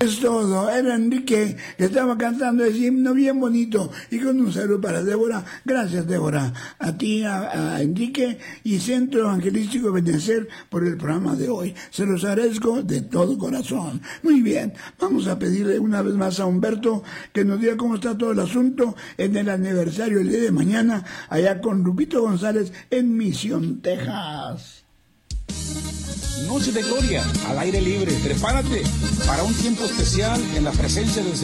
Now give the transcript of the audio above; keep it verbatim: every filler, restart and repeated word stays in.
Es todo. Era Enrique que estaba cantando ese himno bien bonito y con un saludo para Débora. Gracias, Débora. A ti, a, a Enrique y Centro Evangelístico Benecer por el programa de hoy. Se los agradezco de todo corazón. Muy bien. Vamos a pedirle una vez más a Humberto que nos diga cómo está todo el asunto en el aniversario el día de mañana allá con Lupito González en Misión, Texas. Noche de gloria, al aire libre. Prepárate para un tiempo especial en la presencia del Señor.